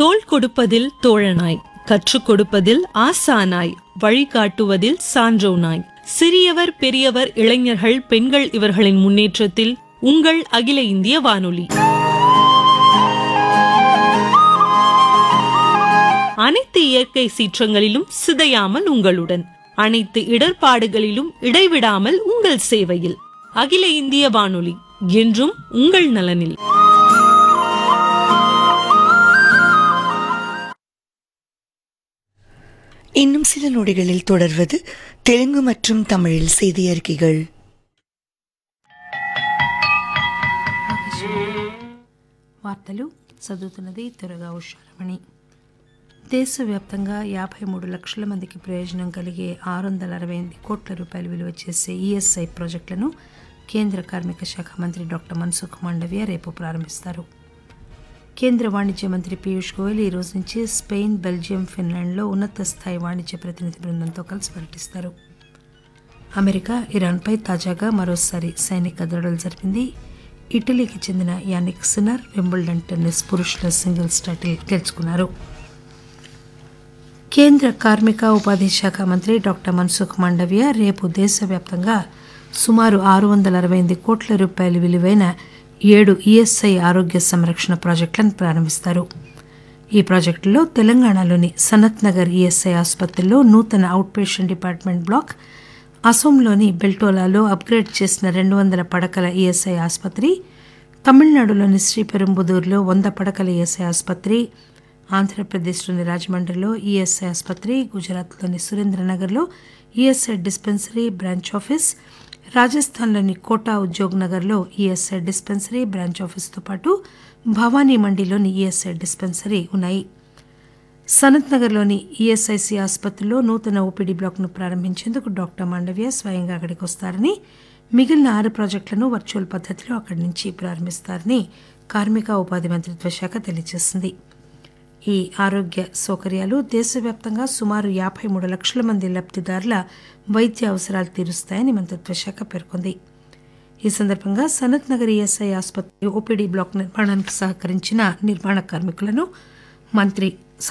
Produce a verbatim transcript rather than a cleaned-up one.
தோள் கொடுப்பதில் தோழனாய், கற்றுக் கொடுப்பதில் ஆசானாய், வழிகாட்டுவதில் சான்றோனாய், சிறியவர் பெரியவர் இளைஞர்கள் பெண்கள் இவர்களின் முன்னேற்றத்தில் உங்கள் அகில இந்திய வானொலி. அனைத்து இயற்கை சீற்றங்களிலும் சிதையாமல் உங்களுடன், அனைத்து இடர்பாடுகளிலும் இடைவிடாமல் உங்கள் சேவையில். அகில இந்திய வானொலி என்றும் உங்கள் நலனில். இன்னும் சில நொடிகளில் தொடர்வது தெலுங்கு மற்றும் தமிழில் செய்தி அறிக்கைகள். వార్తలు చదువుతున్నది త్వరగా ఉషారమణి. దేశవ్యాప్తంగా యాభై మూడు లక్షల మందికి ప్రయోజనం కలిగే ఆరు వందల అరవై ఎనిమిది కోట్ల రూపాయలు విలువ చేసే ఈఎస్ఐ ప్రాజెక్టులను కేంద్ర కార్మిక శాఖ మంత్రి డాక్టర్ మన్సుఖ్ మాండవ్య రేపు ప్రారంభిస్తారు. కేంద్ర వాణిజ్య మంత్రి పీయూష్ గోయల్ ఈ రోజు నుంచి స్పెయిన్, బెల్జియం, ఫిన్లాండ్లో ఉన్నత స్థాయి వాణిజ్య ప్రతినిధి బృందంతో కలిసి పర్యటిస్తారు. అమెరికా ఇరాన్పై తాజాగా మరోసారి సైనిక దాడులు జరిపింది. ఇటలీకి చెందిన యానిక్ సిన్నర్ వింబుల్డన్ టెన్నిస్ పురుషుల సింగిల్స్ టైటిల్ గెలుచుకున్నారు. కేంద్ర కార్మిక ఉపాధి శాఖ మంత్రి డాక్టర్ మన్సుఖ్ మాండవ్య రేపు దేశవ్యాప్తంగా సుమారు ఆరు వందల అరవై ఎనిమిది కోట్ల రూపాయల విలువైన ఏడు ఈఎస్ఐ ఆరోగ్య సంరక్షణ ప్రాజెక్టులను ప్రారంభిస్తారు. ఈ ప్రాజెక్టులో తెలంగాణలోని సనత్ నగర్ ఈఎస్ఐ ఆసుపత్రిలో నూతన out patient department black, అసోంలోని బెల్టోలాలో upgrade చేసిన రెండు వందల పడకల ఈఎస్ఐ ఆసుపత్రి, తమిళనాడులోని శ్రీపెరుంబుదూరులో వంద పడకల ఈఎస్ఐ ఆసుపత్రి, ఆంధ్రప్రదేశ్లోని రాజమండ్రిలో ఈఎస్ఐ ఆసుపత్రి, గుజరాత్లోని సురేంద్రనగర్లో ఈఎస్ఐ డిస్పెన్సరీ బ్రాంచ్ ఆఫీస్, రాజస్థాన్లోని కోటా ఉద్యోగ్ నగర్లో ఈఎస్ఐ డిస్పెన్సరీ బ్రాంచ్ ఆఫీస్తో పాటు భవానీ మండిలోని ఈఎస్ఐ డిస్పెన్సరీ ఉన్నాయి. సనత్ నగర్లోని ఈఎస్ఐసి ఆసుపత్రిలో నూతన ఓపీడీ బ్లాక్ను ప్రారంభించేందుకు డాక్టర్ మాండవ్య స్వయంగా అక్కడికి వస్తారని, మిగిలిన ఆరు ప్రాజెక్టులను వర్చువల్ పద్ధతిలో అక్కడి నుంచి ప్రారంభిస్తారని కార్మిక ఉపాధి మంత్రిత్వ శాఖ తెలియజేసింది. ఈ ఆరోగ్య సౌకర్యాలు దేశవ్యాప్తంగా సుమారు యాభై మూడు లక్షల మంది లబ్దిదారుల వైద్య అవసరాలు తీరుస్తాయని మంత్రిత్వ శాఖ పేర్కొంది. ఈ సందర్భంగా సనత్ నగర్ ఈఎస్ఐ ఆసుపత్రి ఓపీడీ బ్లాక్ నిర్మాణానికి సహకరించిన నిర్మాణ కార్మికులను మంత్రి